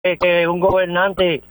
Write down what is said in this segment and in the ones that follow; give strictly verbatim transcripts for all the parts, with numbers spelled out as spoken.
que, que un gobernante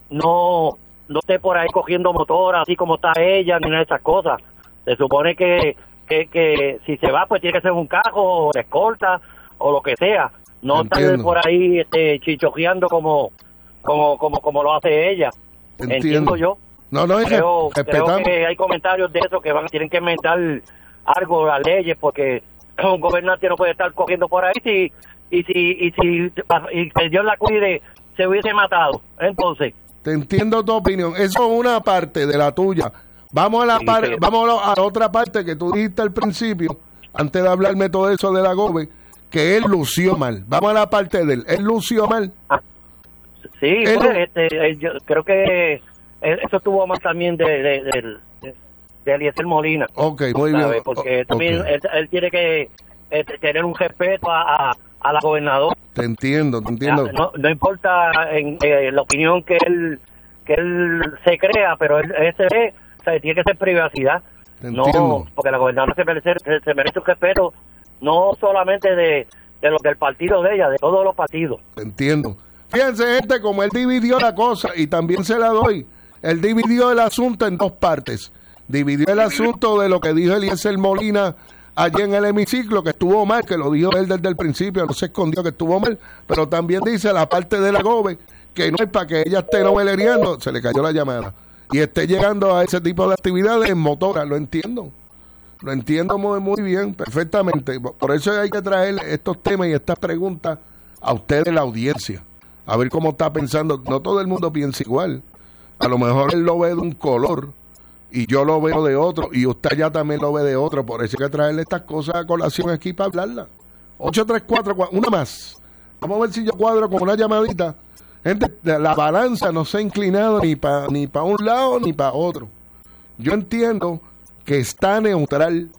no no esté por ahí cogiendo motora, así como está ella, ni nada de esas cosas. Se supone que, que, que si se va, pues tiene que ser un carro, o escolta, o lo que sea. No estar por ahí este, chichojeando como, como, como, como lo hace ella. Entiendo, Entiendo yo. No, no, es creo, que creo que hay comentarios de eso que van tienen que inventar algo, las leyes, porque un gobernante no puede estar cogiendo por ahí si, y si, y si y que Dios la cuide, se hubiese matado. Entonces... Te entiendo tu opinión. Eso es una parte de la tuya. Vamos a la sí, par sí. Vamos a la otra parte que tú dijiste al principio, antes de hablarme todo eso de la Gobe, que él lució mal. Vamos a la parte de él. Él lució mal. Ah, sí, él, pues, este, yo creo que eso estuvo más también de, de, de, de, de Eliezer Molina. Ok, muy ¿sabes? bien. Porque también okay. él, él tiene que este, tener un respeto a, a, a la gobernadora. Te entiendo, te entiendo. No, no importa en, eh, la opinión que él que él se crea, pero él, él se ve, o sea, tiene que ser privacidad. Te no, entiendo. Porque la gobernadora se merece, se merece un respeto, no solamente de, de los del partido de ella, de todos los partidos. Te entiendo. Fíjense, gente, como él dividió la cosa, y también se la doy, él dividió el asunto en dos partes. Dividió el asunto de lo que dijo Eliezer Molina allí en el hemiciclo, que estuvo mal, que lo dijo él desde el principio, no se escondió que estuvo mal, pero también dice la parte de la Gobe, que no es para que ella esté noveleriando, se le cayó la llamada, y esté llegando a ese tipo de actividades en motora, lo entiendo, lo entiendo muy, muy bien, perfectamente, por eso hay que traer estos temas y estas preguntas a ustedes, la audiencia, a ver cómo está pensando, no todo el mundo piensa igual, a lo mejor él lo ve de un color, y yo lo veo de otro, y usted ya también lo ve de otro, por eso hay que traerle estas cosas a colación aquí para hablarla. ocho tres cuatro, una más. Vamos a ver si yo cuadro con una llamadita. Gente, la balanza no se ha inclinado ni para ni para un lado ni para otro. Yo entiendo que está neutral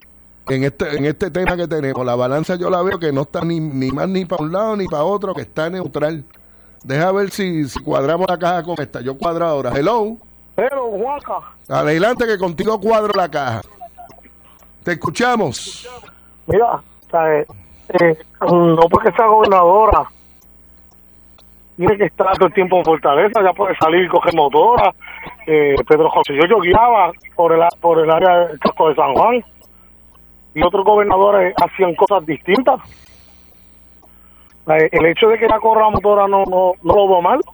en este en este tema que tenemos. La balanza yo la veo que no está ni, ni más ni para un lado ni para otro, que está neutral. Deja ver si, si cuadramos la caja con esta. Yo cuadro ahora. Hello. Pero, Juanca. Adelante, que contigo cuadro la caja. Te escuchamos. Mira, ¿sabes? Eh, no porque sea gobernadora tiene que estar todo el tiempo en Fortaleza, ya puede salir y coger motora. Eh, Pedro José yo yo guiaba por el, por el área del casco de San Juan y otros gobernadores hacían cosas distintas. Eh, el hecho de que ella corra motora no, no, no lo veo mal.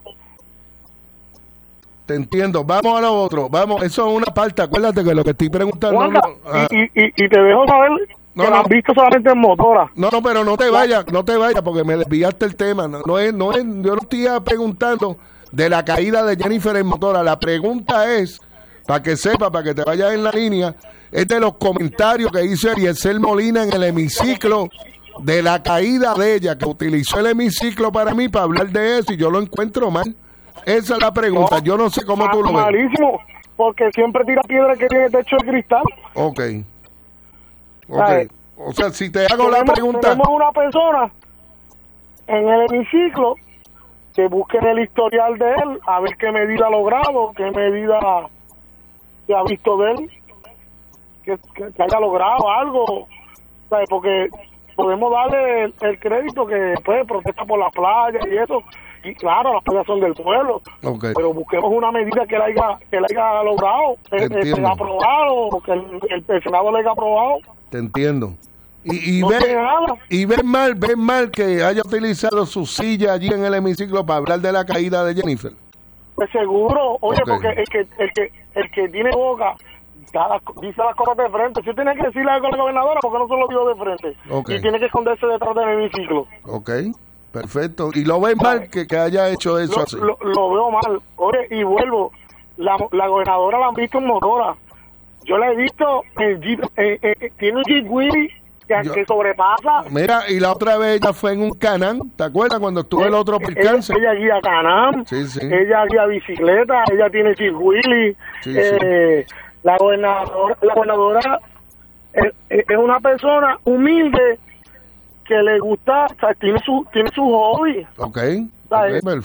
Te entiendo. Vamos a lo otro. Vamos, eso es una parte. Acuérdate que lo que estoy preguntando... Juanca, no, ah, y, y, y te dejo saber no, que no. la han visto solamente en motora. No, no, pero no te vayas, no te vayas porque me desviaste el tema. No, no es, no es, yo no estoy preguntando de la caída de Jennifer en motora. La pregunta es, para que sepa, para que te vayas en la línea, es de los comentarios que hizo Eliezer Molina en el hemiciclo de la caída de ella, que utilizó el hemiciclo para mí para hablar de eso y yo lo encuentro mal. Esa es la pregunta. Yo no sé cómo tú lo ves. Malísimo, porque siempre tira piedra que tiene techo de cristal. Ok. Ok. O sea, si te hago tenemos, la pregunta... Tenemos una persona en el hemiciclo que busque en el historial de él a ver qué medida ha logrado, qué medida se ha visto de él, que, que, que haya logrado algo. ¿Sabes? Porque podemos darle el, el crédito que después protesta por la playa y eso. Y claro, las playas son del pueblo, okay. Pero busquemos una medida que la haya, que la haya logrado, que haya aprobado, que el, el, el Senado le haya aprobado. Te entiendo. Y, y, no ve, nada. y ves mal, ves mal que haya utilizado su silla allí en el hemiciclo para hablar de la caída de Jennifer. Pues seguro, oye, okay. Porque el que, el que el que tiene boca cada, dice las cosas de frente. Si tiene que decirle algo a la gobernadora, porque no se lo dijo de frente. Okay. Y tiene que esconderse detrás del hemiciclo. Ok. Perfecto. ¿Y lo ves mal que, que haya hecho eso lo, así? Lo, lo veo mal. Oye, y vuelvo. La, la gobernadora la han visto en motora. Yo la he visto en Jeep. Eh, eh, tiene un Jeep Willy que, Yo, que sobrepasa. Mira, y la otra vez ella fue en un Can-Am. ¿Te acuerdas cuando estuvo eh, el otro percance? Ella, ella guía Can-Am. Sí, sí. Ella guía bicicleta. Ella tiene Jeep Willy. Sí, eh, sí. La gobernadora, la gobernadora es, es una persona humilde que le gusta, o sea, tiene su tiene su hobby. Ok, okay.